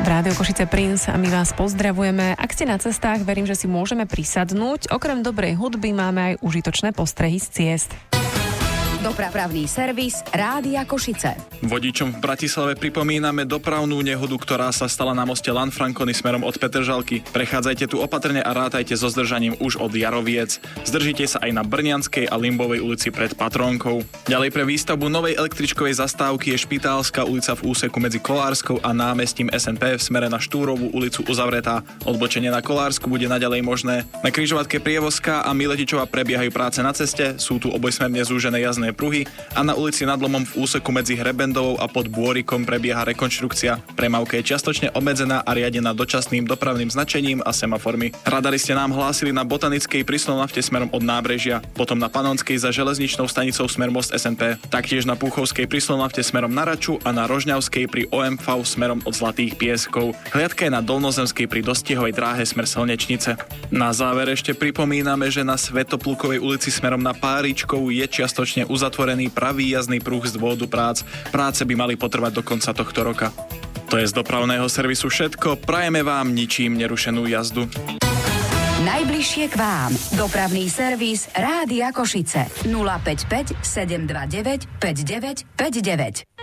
Rádio Košice Prince a my vás pozdravujeme. Ak ste na cestách, verím, že si môžeme prisadnúť. Okrem dobrej hudby máme aj užitočné postrehy z ciest. Dopravný servis Rádia Košice. Vodičom v Bratislave pripomíname dopravnú nehodu, ktorá sa stala na moste Lanfranconi smerom od Petržalky. Prechádzajte tu opatrne a rátajte so zdržaním už od Jaroviec. Zdržite sa aj na Brnianskej a Limbovej ulici pred Patrónkou. Ďalej pre výstavbu novej električkovej zastávky je Špitálska ulica v úseku medzi Kolárskou a námestím SNP v smere na Štúrovú ulicu uzavretá. Odbočenie na Kolársku bude naďalej možné. Na križovatke Prievozka a Miletičova prebiehajú práce na ceste, sú tu obojsmerne zúžené jazdné pruhy a na ulici Nad Lomom v úseku medzi Hrebendovou a pod Bôrikom prebieha rekonštrukcia. Premávka je čiastočne obmedzená a riadená dočasným dopravným značením a semaformi. Radari ste nám hlásili na Botanickej pri Slonafte smerom od nábrežia, potom na Panonskej za železničnou stanicou smer most SNP, taktiež na Púchovskej pri Slonafte smerom na Raču a na Rožňavskej pri OMV smerom od Zlatých Pieskov. Hliadka je na Dolnozemskej pri Dostihovej dráhe smer Slnečnice. Na záver ešte pripomíname, že na Svätoplukovej ulici smerom na Páričkovú je čiastočne uzatvorený pravý jazdný pruh z dôvodu prác. Práce by mali potrvať do konca tohto roka. To je z dopravného servisu všetko. Prajeme vám ničím nerušenú jazdu. Najbližšie k vám. Dopravný servis Rádia Košice. 055 729 5959.